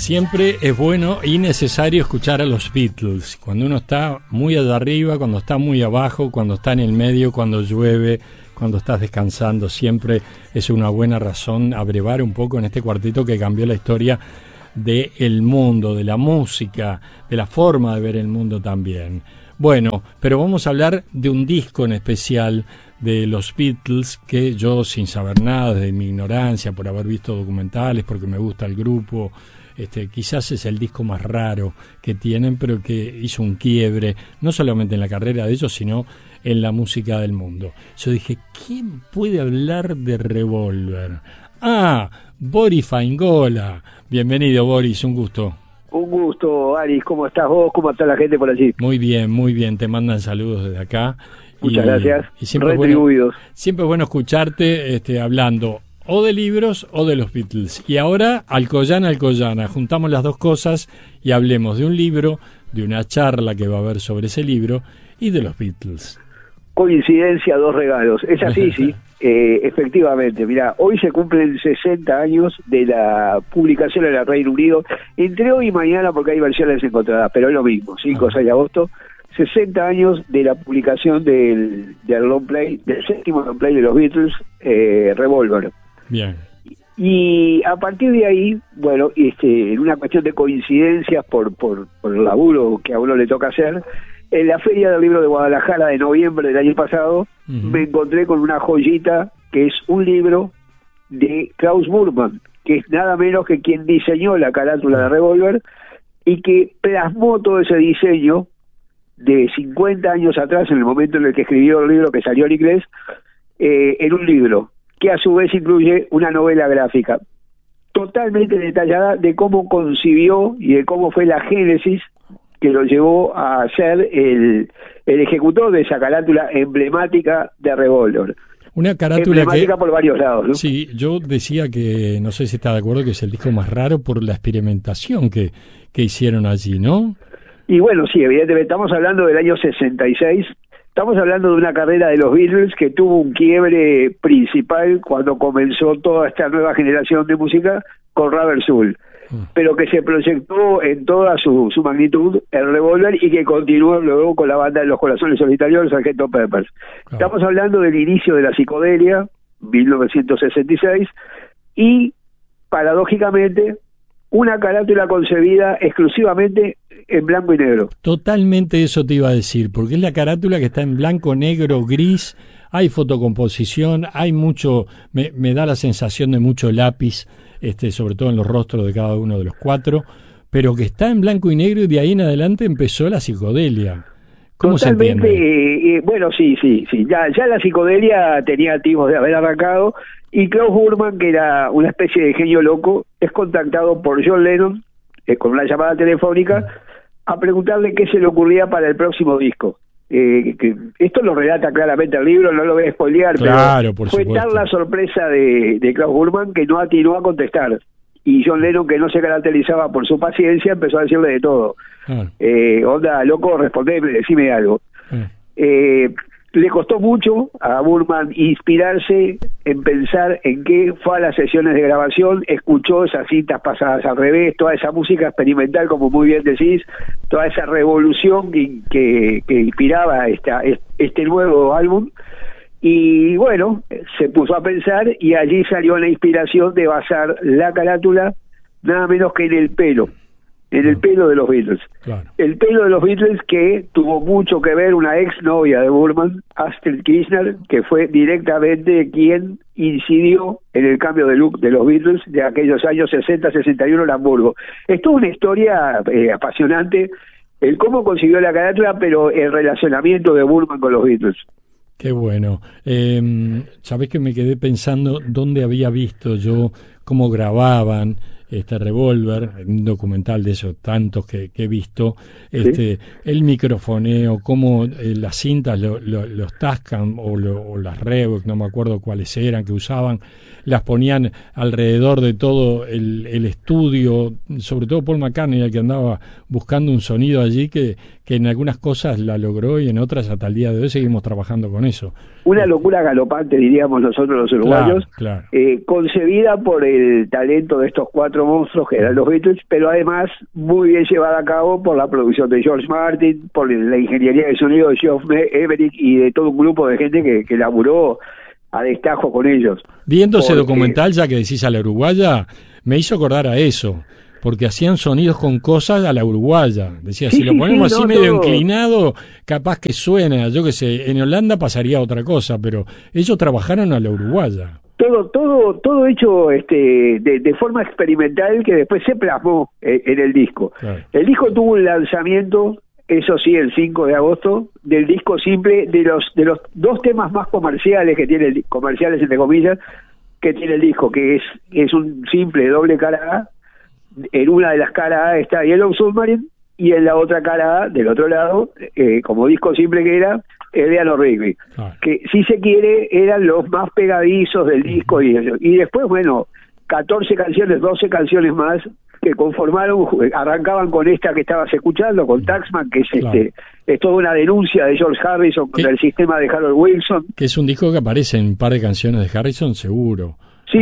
Siempre es bueno y necesario escuchar a los Beatles. Cuando uno está muy allá arriba, cuando está muy abajo, cuando está en el medio, cuando llueve, cuando estás descansando, siempre es una buena razón abrevar un poco en este cuarteto que cambió la historia del mundo, de la música, de la forma de ver el mundo también. Bueno, pero vamos a hablar de un disco en especial de los Beatles que yo, sin saber nada, de mi ignorancia, por haber visto documentales, porque me gusta el grupo, quizás es el disco más raro que tienen, pero que hizo un quiebre, no solamente en la carrera de ellos, sino en la música del mundo. Yo dije, ¿quién puede hablar de Revolver? Ah, Boris Faingola. Bienvenido, Boris, un gusto. Un gusto, Aris. ¿Cómo estás vos? ¿Cómo está la gente por allí? Muy bien. Te mandan saludos desde acá. Muchas gracias. Y siempre retribuidos. Siempre es bueno escucharte hablando o de libros o de los Beatles. Y ahora, Alcoyana. Juntamos las dos cosas y hablemos de un libro, de una charla que va a haber sobre ese libro y de los Beatles. Coincidencia, dos regalos. Es así, sí. Efectivamente, mirá, hoy se cumplen 60 años de la publicación en el Reino Unido, entre hoy y mañana porque hay versiones encontradas, pero es lo mismo, 5 o 6 de agosto, 60 años de la publicación del long play, del séptimo long play de los Beatles, Revolver. Bien. Y a partir de ahí, bueno, en una cuestión de coincidencias por el laburo que a uno le toca hacer, en la Feria del Libro de Guadalajara de noviembre del año pasado, me encontré con una joyita que es un libro de Klaus Burman, que es nada menos que quien diseñó la carátula de Revolver y que plasmó todo ese diseño de 50 años atrás, en el momento en el que escribió el libro que salió en inglés, en un libro que a su vez incluye una novela gráfica totalmente detallada de cómo concibió y de cómo fue la génesis que lo llevó a ser el ejecutor de esa carátula emblemática de Revolver. Una carátula emblemática por varios lados, ¿no? Sí, yo decía que, no sé si está de acuerdo, que es el disco más raro por la experimentación que hicieron allí, ¿no? Y bueno, sí, evidentemente, estamos hablando del año 66, estamos hablando de una carrera de los Beatles que tuvo un quiebre principal cuando comenzó toda esta nueva generación de música con Rubber Soul, pero que se proyectó en toda su magnitud el Revolver y que continuó luego con la banda de los Corazones Solitarios, el Sgt. Peppers. Estamos hablando del inicio de la psicodelia, 1966, y paradójicamente una carátula concebida exclusivamente en blanco y negro. Totalmente eso te iba a decir, porque es la carátula que está en blanco, negro, gris, hay fotocomposición, hay mucho, me da la sensación de mucho lápiz, sobre todo en los rostros de cada uno de los cuatro, pero que está en blanco y negro y de ahí en adelante empezó la psicodelia. ¿Cómo totalmente, se entiende? Bueno, sí, ya la psicodelia tenía atisbos de haber arrancado, y Klaus Burman, que era una especie de genio loco, es contactado por John Lennon, con una llamada telefónica, a preguntarle qué se le ocurría para el próximo disco. Que esto lo relata claramente el libro, no lo voy a spoilear, claro, pero fue tal la sorpresa de Klaus Burman que no atinó a contestar. Y John Lennon, que no se caracterizaba por su paciencia, empezó a decirle de todo. Onda, loco, respondeme, decime algo. Le costó mucho a Burman inspirarse en pensar en qué fue a las sesiones de grabación, escuchó esas cintas pasadas al revés, toda esa música experimental, como muy bien decís, toda esa revolución que inspiraba este nuevo álbum, y bueno, se puso a pensar y allí salió la inspiración de basar la carátula nada menos que en el pelo de los Beatles. Claro. El pelo de los Beatles, que tuvo mucho que ver una ex novia de Burman, Astrid Kirchner, que fue directamente quien incidió en el cambio de look de los Beatles de aquellos años 60-61 en Hamburgo. Es toda una historia apasionante, el cómo consiguió la carátula, pero el relacionamiento de Burman con los Beatles. Qué bueno. Sabés que me quedé pensando dónde había visto yo cómo grababan Revolver, un documental de esos tantos que he visto, ¿sí? El microfoneo, cómo las cintas, los Tascam o las Revox, no me acuerdo cuáles eran, que usaban, las ponían alrededor de todo el estudio, sobre todo Paul McCartney, el que andaba buscando un sonido allí que en algunas cosas la logró y en otras hasta el día de hoy seguimos trabajando con eso. una locura galopante, diríamos nosotros los uruguayos, claro. Concebida por el talento de estos 4 monstruos que eran los Beatles, pero además muy bien llevada a cabo por la producción de George Martin, por la ingeniería de sonido de Geoff Emerick y de todo un grupo de gente que laburó a destajo con ellos. Viendo ese documental, ya que decís a la uruguaya, me hizo acordar a eso, porque hacían sonidos con cosas a la uruguaya. Decía, si lo ponemos así medio inclinado, capaz que suena, yo qué sé, en Holanda pasaría otra cosa, pero ellos trabajaron a la uruguaya. Todo hecho de forma experimental que después se plasmó en el disco. Claro. El disco tuvo un lanzamiento, eso sí, el 5 de agosto, del disco simple, de los 2 temas más comerciales que tiene, comerciales entre comillas, que tiene el disco, que es un simple doble cara A. En una de las caras A está Yellow Submarine y en la otra cara A, del otro lado, como disco simple que era, Eleanor Rigby, que si se quiere eran los más pegadizos del disco y después, bueno, 14 canciones, 12 canciones más que conformaron, arrancaban con esta que estabas escuchando, con Taxman, que es es toda una denuncia de George Harrison contra el sistema de Harold Wilson. Que es un disco que aparece en un par de canciones de Harrison, seguro. Sí,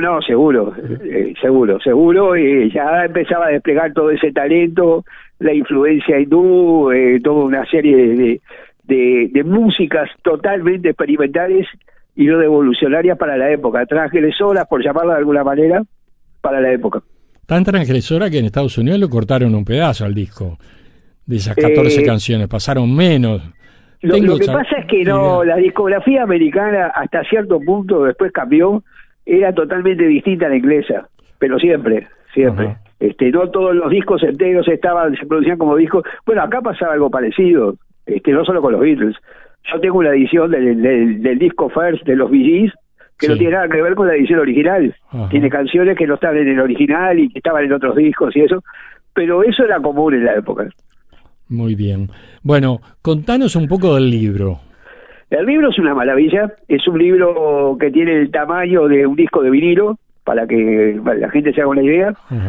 seguro, y ya empezaba a desplegar todo ese talento, la influencia hindú, toda una serie de músicas totalmente experimentales y no revolucionarias para la época, transgresoras, por llamarla de alguna manera, para la época. Tan transgresora que en Estados Unidos lo cortaron un pedazo al disco, de esas 14 canciones, pasaron menos. Lo que pasa es que la discografía americana hasta cierto punto después cambió, era totalmente distinta a la inglesa, pero siempre. No todos los discos enteros se producían como discos. Bueno, acá pasaba algo parecido, no solo con los Beatles. Yo tengo una edición del disco First de los Bee Gees que no tiene nada que ver con la edición original. Tiene canciones que no estaban en el original y que estaban en otros discos y eso, pero eso era común en la época. Muy bien. Bueno, contanos un poco del libro. El libro es una maravilla, es un libro que tiene el tamaño de un disco de vinilo, para que la gente se haga una idea.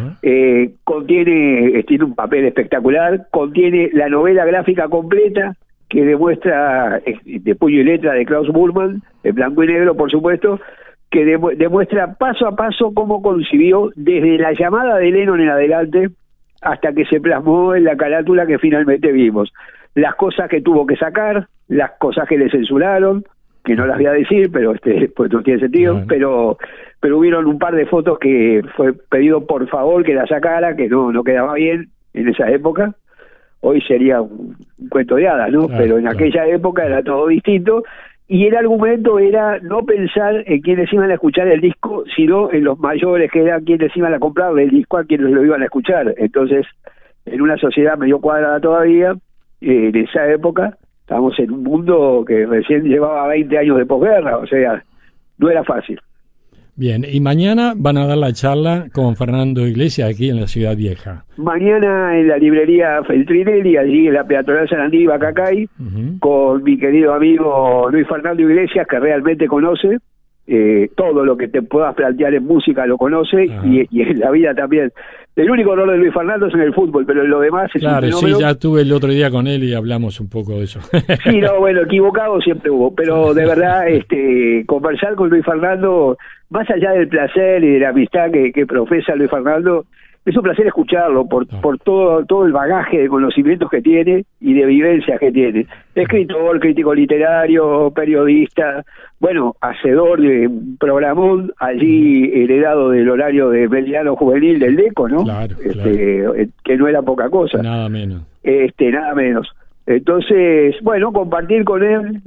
Tiene un papel espectacular, contiene la novela gráfica completa, que demuestra, de puño y letra de Klaus Bullmann, en blanco y negro, por supuesto, que demuestra paso a paso cómo concibió, desde la llamada de Lennon en adelante, hasta que se plasmó en la carátula que finalmente vimos. Las cosas que tuvo que sacar, las cosas que le censuraron, que no las voy a decir, pero pues no tiene sentido, pero hubieron un par de fotos que fue pedido por favor que la sacara, que no quedaba bien en esa época. Hoy sería un cuento de hadas, ¿no? Pero en aquella época era todo distinto, y el argumento era no pensar en quienes iban a escuchar el disco, sino en los mayores, que eran quienes iban a comprarle el disco a quienes lo iban a escuchar. Entonces, en una sociedad medio cuadrada todavía, en esa época, estábamos en un mundo que recién llevaba 20 años de posguerra, o sea, no era fácil. Bien, y mañana van a dar la charla con Fernando Iglesias aquí en la Ciudad Vieja. Mañana en la librería Feltrinelli, allí en la peatonal Sarandí y Bacacay, con mi querido amigo Luis Fernando Iglesias, que realmente conoce todo lo que te puedas plantear en música, lo conoce, y en la vida también. El único error de Luis Fernando es en el fútbol, pero en lo demás es un fenómeno. Sí, ya estuve el otro día con él y hablamos un poco de eso. Sí, bueno, equivocado siempre hubo, pero de verdad, conversar con Luis Fernando, más allá del placer y de la amistad que profesa Luis Fernando, es un placer escucharlo por todo el bagaje de conocimientos que tiene y de vivencias que tiene. Escritor, crítico literario, periodista, bueno, hacedor de un programón allí heredado del horario de Beliano Juvenil del DECO, ¿no? Claro. Que no era poca cosa. Nada menos. Nada menos. Entonces, bueno, compartir con él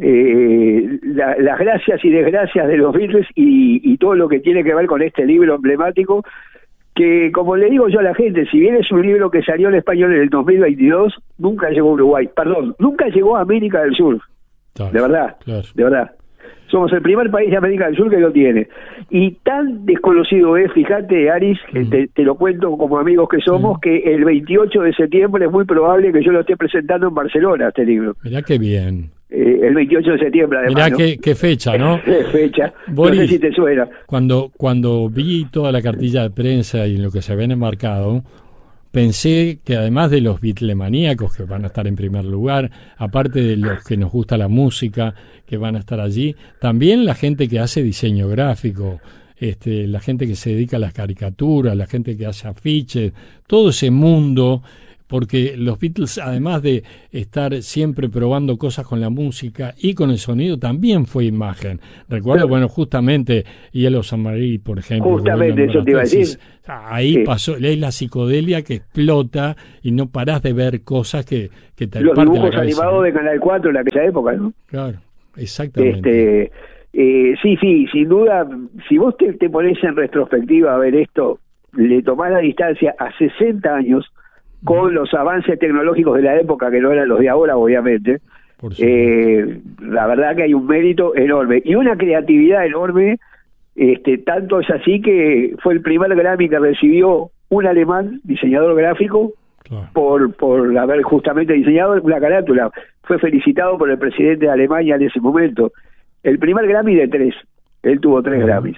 las gracias y desgracias de los Beatles y todo lo que tiene que ver con este libro emblemático, que, como le digo yo a la gente, si bien es un libro que salió en español en el 2022, nunca llegó a Uruguay, nunca llegó a América del Sur, de verdad. Somos el primer país de América del Sur que lo tiene. Y tan desconocido es, fíjate, Aris, que te lo cuento como amigos que somos, que el 28 de septiembre es muy probable que yo lo esté presentando en Barcelona, este libro. Mirá qué bien. El 28 de septiembre, además. Mirá qué fecha, ¿no? Fecha. Boris, no sé si te suena. Cuando vi toda la cartilla de prensa y lo que se ven enmarcado, pensé que además de los bitlemaníacos que van a estar en primer lugar, aparte de los que nos gusta la música que van a estar allí, también la gente que hace diseño gráfico, la gente que se dedica a las caricaturas, la gente que hace afiches, todo ese mundo, porque los Beatles, además de estar siempre probando cosas con la música y con el sonido, también fue imagen. Recuerdo, justamente Yellow Submarine, por ejemplo. Justamente, eso te iba a decir. Ahí pasó, es la psicodelia que explota y no parás de ver cosas que te los parten dibujos la cabeza, animados de Canal 4 en aquella época, ¿no? Claro, exactamente. Sí, sin duda, si vos te pones en retrospectiva a ver esto, le tomás la distancia a 60 años, con los avances tecnológicos de la época, que no eran los de ahora, obviamente, la verdad que hay un mérito enorme y una creatividad enorme, tanto es así que fue el primer Grammy que recibió un alemán, diseñador gráfico, por haber justamente diseñado la carátula. Fue felicitado por el presidente de Alemania en ese momento. El primer Grammy de 3, él tuvo 3 Grammys.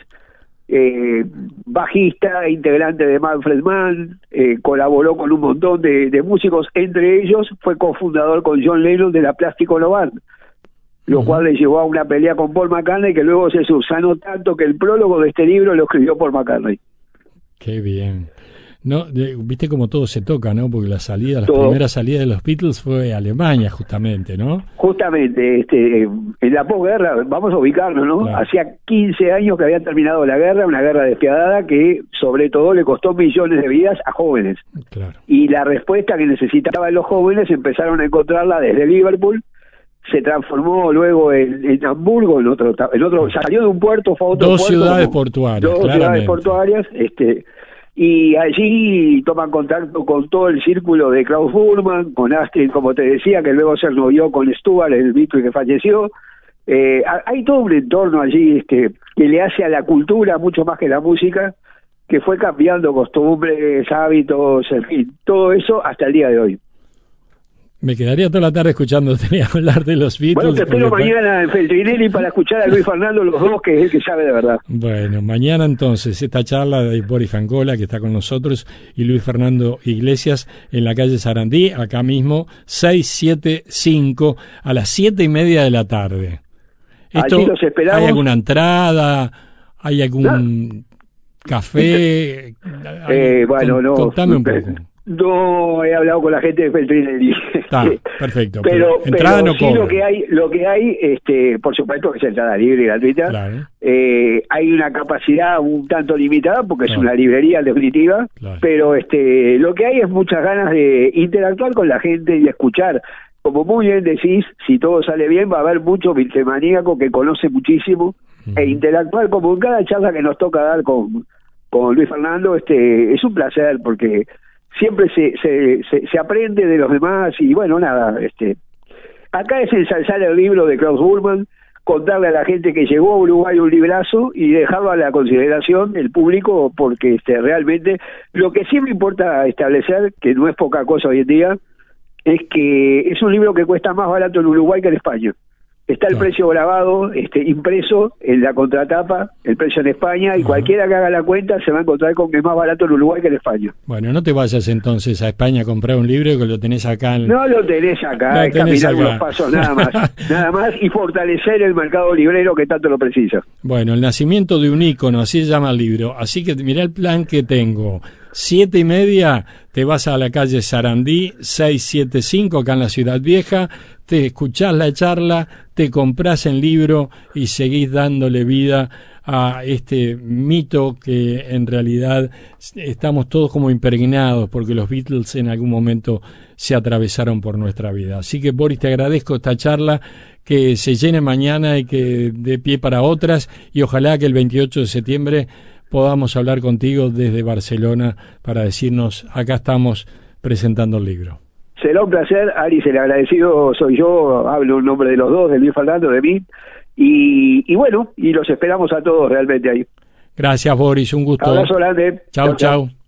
Bajista, integrante de Manfred Mann, colaboró con un montón de músicos, entre ellos fue cofundador con John Lennon de la Plastic Ono Band, lo cual le llevó a una pelea con Paul McCartney, que luego se subsanó tanto que el prólogo de este libro lo escribió Paul McCartney. Qué bien. No, viste como todo se toca, ¿no? Porque la primera salida de los Beatles fue a Alemania, justamente, ¿no? Justamente, en la posguerra, vamos a ubicarnos, ¿no? Claro. Hacía 15 años que había terminado la guerra, una guerra despiadada que, sobre todo, le costó millones de vidas a jóvenes. Claro. Y la respuesta que necesitaban los jóvenes empezaron a encontrarla desde Liverpool, se transformó luego en Hamburgo, en otro, salió de un puerto, fue a otro puerto. Ciudades portuarias, Dos ciudades portuarias, y allí toman contacto con todo el círculo de Klaus Burman, con Astrid, como te decía, que luego se novió con Stuart, el Beatle que falleció. Hay todo un entorno allí que le hace a la cultura mucho más que la música, que fue cambiando costumbres, hábitos, en fin, todo eso hasta el día de hoy. Me quedaría toda la tarde escuchándote hablar de los Beatles. Bueno, te espero mañana en Feltrinelli para escuchar a Luis Fernando, los dos, que es el que sabe de verdad. Bueno, mañana entonces esta charla de Boris Fancola, que está con nosotros, y Luis Fernando Iglesias en la calle Sarandí, acá mismo, 675, a las 7:30 de la tarde. Allí los esperamos. ¿Hay alguna entrada? ¿Hay algún café? Bueno, contame un poco. No he hablado con la gente de Feltrinelli. Está, perfecto. Pero entrada no sí, cobra. lo que hay, por supuesto que es entrada libre y gratuita. Claro. Hay una capacidad un tanto limitada porque es una librería en definitiva, pero lo que hay es muchas ganas de interactuar con la gente y escuchar. Como muy bien decís, si todo sale bien va a haber mucho bitlemaníaco que conoce muchísimo e interactuar como en cada charla que nos toca dar con Luis Fernando. Es un placer porque siempre se aprende de los demás y bueno, nada, acá es ensalzar el libro de Klaus Burman, contarle a la gente que llegó a Uruguay un librazo y dejarlo a la consideración del público, porque realmente lo que siempre importa establecer, que no es poca cosa hoy en día, es que es un libro que cuesta más barato en Uruguay que en España. Está el precio grabado, impreso en la contratapa, el precio en España, y cualquiera que haga la cuenta se va a encontrar con que es más barato en Uruguay que en España. Bueno, no te vayas entonces a España a comprar un libro que lo tenés acá. No lo tenés acá, es caminar unos pasos nada más, y fortalecer el mercado librero que tanto lo precisa. Bueno, el nacimiento de un ícono, así se llama el libro, así que mirá el plan que tengo. 7:30 te vas a la calle Sarandí 675 acá en la Ciudad Vieja, te escuchás la charla, te comprás el libro y seguís dándole vida a este mito que en realidad estamos todos como impregnados porque los Beatles en algún momento se atravesaron por nuestra vida. Así que Boris, te agradezco esta charla, que se llene mañana y que dé pie para otras, y ojalá que el 28 de septiembre podamos hablar contigo desde Barcelona para decirnos, acá estamos presentando el libro. Será un placer, Aris, el agradecido soy yo, hablo en nombre de los dos, de Luis Fernando, de mí, y bueno, y los esperamos a todos realmente ahí. Gracias, Boris, un gusto. Abrazo grande. Chau.